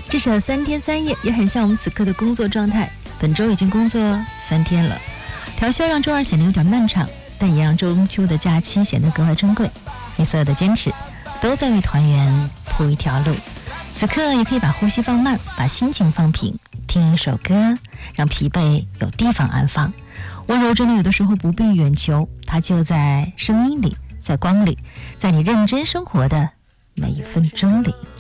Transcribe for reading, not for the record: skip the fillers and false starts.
至少3天3夜，也很像我们此刻的工作状态。本周已经工作3天了，调休让周二显得有点漫长，但也让中秋的假期显得格外珍贵。你所有的坚持都在为团圆铺一条路。此刻也可以把呼吸放慢，把心情放平，听一首歌，让疲惫有地方安放。温柔真的有的时候不必远求，它就在声音里，在光里，在你认真生活的每一分钟里。